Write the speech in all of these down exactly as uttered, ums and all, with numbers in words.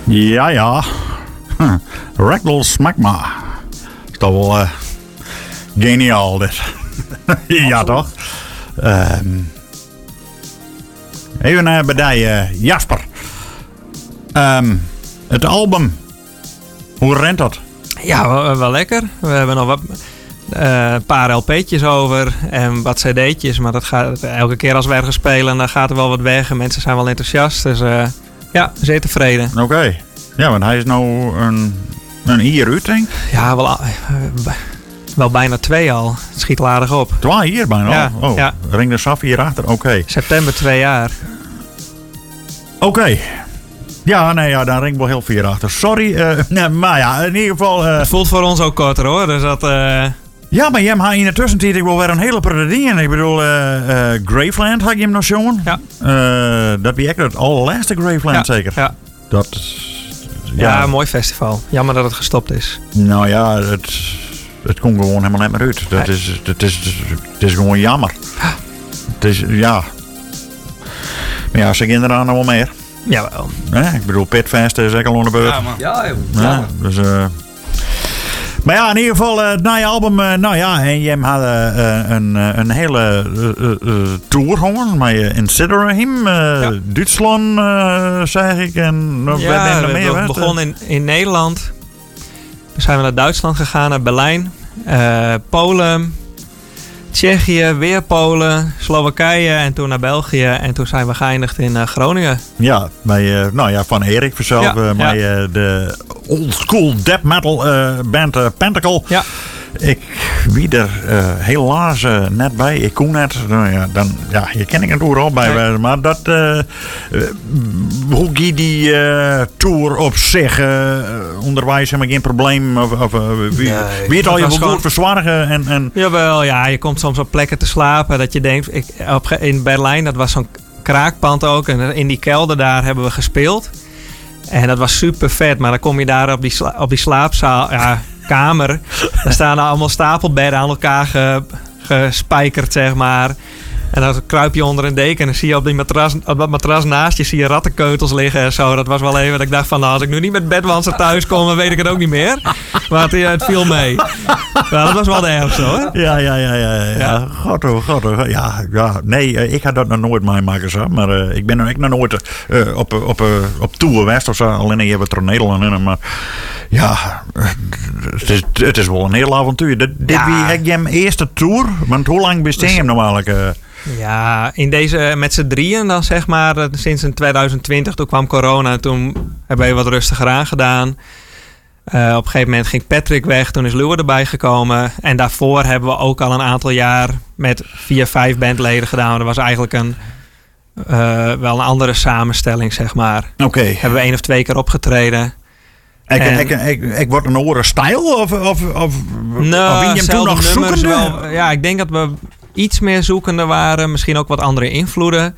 Ja, ja. Hm. Ragdoll Smegma. Is toch wel uh, geniaal dit. Ja, toch? Um, even uh, bij die, uh, Jasper. Um, het album. Hoe rent dat? Ja, wel, wel lekker. We hebben nog wat, uh, een paar L P'tjes over en wat cd'tjes. Maar dat gaat, elke keer als we ergens spelen, dan gaat er wel wat weg. En mensen zijn wel enthousiast. Dus uh, ja, zeer tevreden. Oké. Okay. Ja, want hij is nou een, een hier uit, denk ik? Ja, wel, uh, wel bijna twee al. Het schiet al aardig op. Twee hier bijna ja, al? Oh, ja. Ring de Saf hierachter? Oké. Okay. September twee jaar. Oké. Okay. Ja, nee, ja, daar ringt wel heel veel achter. Sorry, uh, nee, maar ja, in ieder geval... Uh... Het voelt voor ons ook korter, hoor. Dus dat... Uh... Ja, maar jij hebt in de tussentijd ik wel weer een hele prille dingen. Ik bedoel, uh, uh, Graveland had je hem nog zo'n. Ja. Uh, dat wie echt het allerlaatste Graveland, ja, zeker? Ja. Dat... Ja, ja, een mooi festival. Jammer dat het gestopt is. Nou ja, het, het komt gewoon helemaal net meer uit. Dat is, het, is, het is gewoon jammer. Het is, ja... Maar ja, ze kinderen nog wel meer. Jawel. Nee, ik bedoel, Pitfest is ook al onder de beurt. Ja, man. Ja, joh. Ja, ja. Dus, uh... Maar ja, in ieder geval, uh, na je album, uh, nou ja, en jij had uh, een, een hele uh, uh, tour gewoon, maar je in Siderheim, uh, ja. Duitsland, uh, zeg ik, en nog ja, we, meer, we begonnen in, in Nederland. Toen zijn we naar Duitsland gegaan, naar Berlijn, uh, Polen, Tsjechië, weer Polen, Slowakije en toen naar België. En toen zijn we geëindigd in uh, Groningen. Ja, bij, uh, nou ja, van Erik vanzelf, ja, uh, bij ja. uh, de old school death metal uh, band uh, Pentacle. Ja. Ik wie er uh, helaas uh, net bij, ik kon net, nou ja, dan, ja, je ken ik het ook al bij, nee. Maar dat, uh, uh, hoe ging die uh, tour op zich, uh, onderwijs helemaal geen probleem, of, of uh, wie, nee, wie het al je wel goed verzwargen en, en... Jawel, ja, je komt soms op plekken te slapen dat je denkt, ik, op, in Berlijn, dat was zo'n kraakpand ook, en in die kelder daar hebben we gespeeld. En dat was super vet, maar dan kom je daar op die, sla, op die slaapzaal, ja, kamer. Daar staan allemaal stapelbedden aan elkaar ge, gespijkerd, zeg maar. En dan kruip je onder een deken en dan zie je op, die matras, op dat matras naast je zie je rattenkeutels liggen en zo. Dat was wel even dat ik dacht van, nou, als ik nu niet met bedwansen thuis kom, dan weet ik het ook niet meer. Maar het, het viel mee. Ja, dat was wel de ergste, hoor. Ja, ja, ja, ja. ja. ja. God, oh, god, oh. Ja, ja, nee, ik had dat nog nooit meemaken, zo. Maar uh, ik ben nog nooit uh, op, op, uh, op tour geweest of zo. Alleen je hebt er Nederland in, maar ja, het is, het is wel een heel avontuur. Dit, dit ja. wie ik je eerste tour, want hoe lang besteed je hem nou eigenlijk? Uh, Ja, in deze met z'n drieën dan zeg maar, sinds in twintig twintig, toen kwam corona en toen hebben we wat rustiger aangedaan. Uh, op een gegeven moment ging Patrick weg, toen is Luwe erbij gekomen. En daarvoor hebben we ook al een aantal jaar met vier, vijf bandleden gedaan. Dat was eigenlijk een, uh, wel een andere samenstelling, zeg maar. Oké. Okay. Hebben we één of twee keer opgetreden. Ik, en, ik, ik, ik word een oren stijl of, of, of, nou, of wie je hem toen nog zoekende? Wel, ja, ik denk dat we iets meer zoekende waren. Misschien ook wat andere invloeden.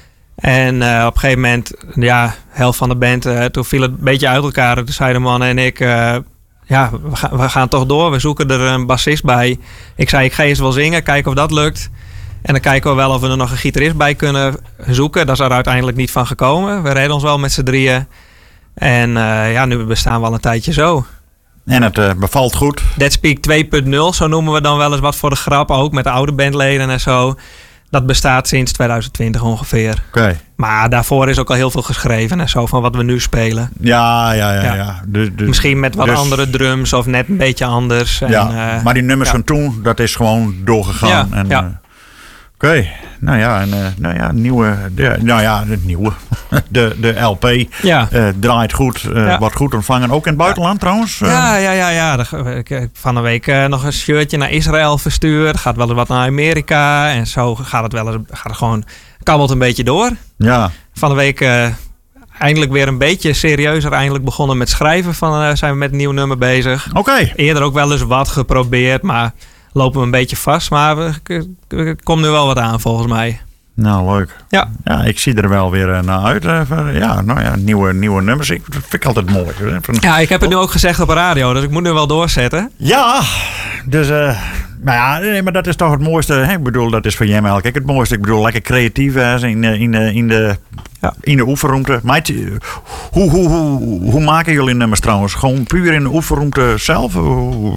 En uh, op een gegeven moment, ja, helft van de band, uh, toen viel het een beetje uit elkaar. Toen zeiden de mannen en ik, uh, ja, we, ga, we gaan toch door. We zoeken er een bassist bij. Ik zei, ik ga eens wel zingen, kijken of dat lukt. En dan kijken we wel of we er nog een gitarist bij kunnen zoeken. Dat is er uiteindelijk niet van gekomen. We reden ons wel met z'n drieën. En uh, ja, nu bestaan we al een tijdje zo. En het uh, bevalt goed. Deadspeak twee punt nul, zo noemen we dan wel eens wat voor de grap. Ook met de oude bandleden en zo. Dat bestaat sinds twintig twintig ongeveer. Oké. Okay. Maar daarvoor is ook al heel veel geschreven en zo van wat we nu spelen. Ja, ja, ja. ja. ja. De, de, Misschien met wat dus, andere drums of net een beetje anders. En, ja, uh, maar die nummers ja. van toen, dat is gewoon doorgegaan. Ja, en, ja. Uh, Oké, okay. nou ja, en, uh, nou ja, nieuwe, de, nou ja, de nieuwe, de, de L P ja. uh, draait goed, uh, ja. wordt goed ontvangen, ook in het buitenland ja. trouwens. Uh. Ja, ja, ja, ja. Ik heb van de week uh, nog een shirtje naar Israël verstuurd, gaat wel eens wat naar Amerika en zo gaat het wel eens, gaat het gewoon, kabbelt een beetje door. Ja. Van de week uh, eindelijk weer een beetje serieuzer, eindelijk begonnen met schrijven, van uh, zijn we met een nieuw nummer bezig. Oké. Okay. Eerder ook wel eens wat geprobeerd, maar lopen we een beetje vast, maar er komt nu wel wat aan volgens mij. Nou, leuk. Ja. Ja, ik zie er wel weer uh, naar uit. Uh, ja, nou ja, nieuwe, nieuwe nummers. Ik, dat vind ik altijd mooi. Van, ja, ik heb het nu ook gezegd op radio, dus ik moet nu wel doorzetten. Ja, dus uh, Nou ja, nee, maar dat is toch het mooiste. Hè? Ik bedoel, dat is voor jij elk het mooiste. Ik bedoel, lekker creatief hè, in, in, in de, Ja. in de oefenruimte. Maar het, hoe, hoe, hoe, hoe maken jullie nummers trouwens? Gewoon puur in de oefenruimte zelf? Hoe-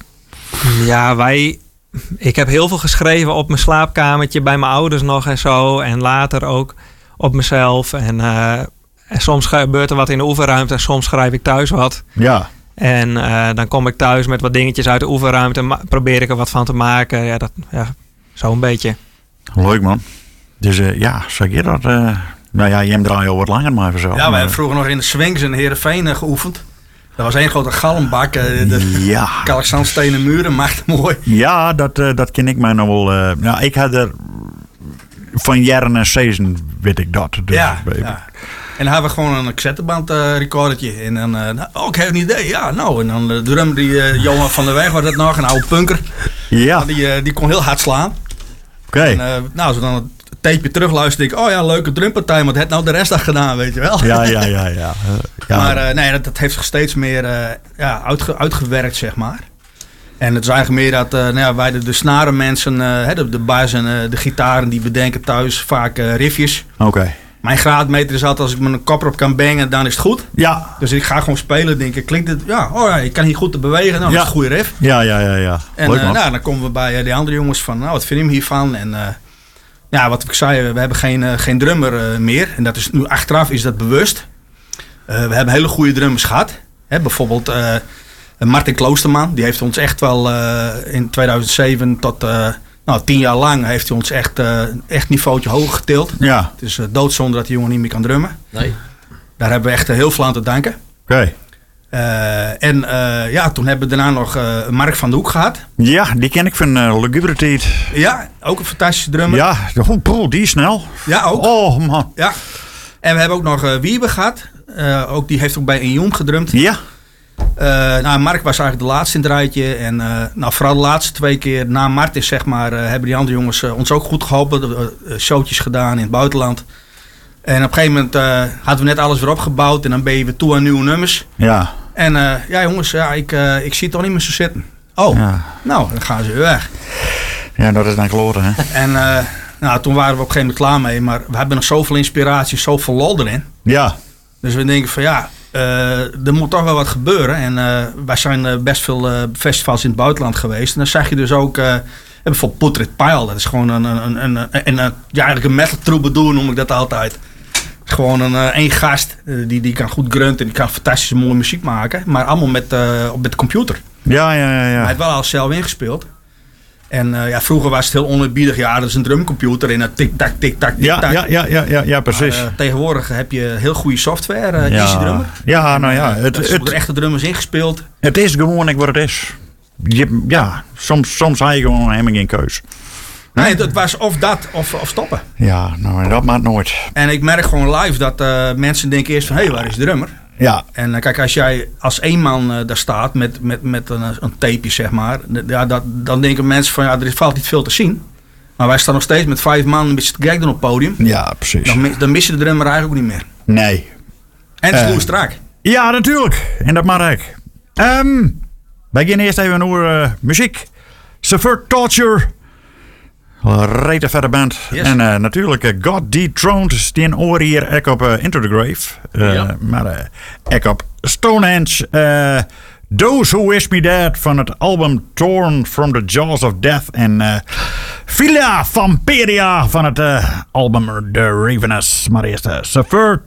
Ja, wij... Ik heb heel veel geschreven op mijn slaapkamertje bij mijn ouders nog en zo. En later ook op mezelf. En, uh, en soms gebeurt er wat in de oefenruimte en soms schrijf ik thuis wat. Ja. En uh, dan kom ik thuis met wat dingetjes uit de oefenruimte en ma- probeer ik er wat van te maken. Ja, dat, ja, zo een beetje. Leuk man. Dus uh, ja, zeg je dat? Uh, nou ja, je draait al wat langer maar vanzelf. Ja, we maar, hebben vroeger nog in de Swings in Heerenveen uh, geoefend. Dat was één grote galmbak. Uh, de ja. kalkzandstenen muren maakte mooi. Ja, dat, uh, dat ken ik mij nog wel. Uh, nou, ik had er van jaren en season weet ik dat. Dus, Ja, uh, ja. En dan hebben we gewoon een cassetteband uh, recordertje. En dan, uh, nou, oh, ik heb een idee. Ja, nou. En dan de drum, die uh, Johan van der Weg was dat nog, een oude punker. Ja, Maar Die, uh, die kon heel hard slaan. oké. En uh, nou, als we dan het tapeje terugluisteren, denk ik, oh ja, leuke drumpartij, maar het had nou de rest al gedaan, weet je wel. Ja, ja, ja, ja. Uh, ja. Maar uh, nee, dat, dat heeft zich steeds meer uh, ja, uitge, uitgewerkt, zeg maar. En het is eigenlijk meer dat uh, nou ja, wij de, de snarenmensen, uh, de, de bas en uh, de gitaren, die bedenken thuis vaak uh, riffjes. Oké. Mijn graadmeter is altijd, als ik mijn kop op kan bangen, dan is het goed. Ja. Dus ik ga gewoon spelen, denk ik, klinkt het, ja, oh ja, ik kan hier goed te bewegen, nou, dat Ja. is een goede riff. Ja, ja, ja, ja. En Leuk uh, man. nou, dan komen we bij uh, de andere jongens van, nou, wat vind je hem hiervan? En uh, ja, wat ik zei, we hebben geen, uh, geen drummer uh, meer. En dat is nu achteraf is dat bewust. Uh, we hebben hele goede drummers gehad. Hè, bijvoorbeeld uh, Martin Kloosterman, die heeft ons echt wel uh, in tweeduizend zeven tot uh, nou, tien jaar lang heeft hij ons echt, uh, echt niveautje hoger getild. Ja, Het is uh, doodzonde dat die jongen niet meer kan drummen. Nee. Daar hebben we echt uh, heel veel aan te danken. oké. Uh, en uh, ja, toen hebben we daarna nog uh, Mark van de Hoek gehad. Ja, die ken ik van uh, Lugubrities. Ja, ook een fantastische drummer. Ja, oh, poeh, die is snel. Ja, ook. Oh man. Ja. En we hebben ook nog uh, Wiebe gehad. Uh, ook, die heeft ook bij Injoem gedrumd. Ja. Uh, nou, Mark was eigenlijk de laatste in het rijtje. En uh, nou, vooral de laatste twee keer na Martin, zeg maar, uh, hebben die andere jongens uh, ons ook goed geholpen. Uh, uh, showtjes gedaan in het buitenland. En op een gegeven moment uh, hadden we net alles weer opgebouwd. En dan ben je weer toe aan nieuwe nummers. Ja. En uh, ja, jongens, ja, ik, uh, ik zie het toch niet meer zo zitten. Oh, Ja. nou, dan gaan ze weer weg. Ja, dat is dan kloten, hè? En uh, nou, toen waren we op een gegeven moment klaar mee. Maar we hebben nog zoveel inspiratie, zoveel lol erin. Ja. Dus we denken van ja, uh, er moet toch wel wat gebeuren. En uh, wij zijn uh, best veel uh, festivals in het buitenland geweest. En dan zag je dus ook, uh, bijvoorbeeld Putrid Pile. Dat is gewoon een, een, een, een, een, een ja, eigenlijk een metal troubadour noem ik dat altijd. Het is gewoon een uh, één gast, uh, die, die kan goed grunten, die kan fantastische mooie muziek maken. Maar allemaal met, uh, met de computer. Ja, ja, ja. Hij ja. heeft wel alles zelf ingespeeld. En uh, ja, vroeger was het heel onerbiedig. Ja, dat is een drumcomputer en een tik-tak, tik-tak, tik-tak. Ja, ja, ja, ja, ja, ja, precies. Maar, uh, tegenwoordig heb je heel goede software, uh, ja. Easy Drummer. Ja, nou ja. Het, Het, het, de echte drummers ingespeeld. het is gewoon ik wat het is. Je, ja, soms, soms heb je gewoon helemaal geen keus. Nee, het, het was of dat of, of stoppen. Ja, nou, dat maakt nooit. En ik merk gewoon live dat uh, mensen denken eerst van, hé, hey, waar is de drummer? Ja, En uh, kijk, als jij als één man uh, daar staat met, met, met een, een tapeje, zeg maar. d- Ja, dat, dan denken mensen van, ja, er valt niet veel te zien. Maar wij staan nog steeds met vijf man een beetje te kijken op het podium. ja, precies. Dan, mis- dan mis je de drummer eigenlijk ook niet meer. Nee. En het is Eh. uh, strak. Ja, natuurlijk. En dat mag ik. Ehm wij gaan eerst even naar uh, muziek. Subvert Torture. Rete verder band. Yes. En uh, natuurlijk uh, God Dethroned. Die oor hier ek op uh, Into the Grave. Uh, Ja. Maar uh, ek op Stonehenge. Uh, Those Who Wish Me Dead van het album Torn from the Jaws of Death. En uh, Villa Vampiria van het uh, album The Ravenous. Maar eerst uh, Subvert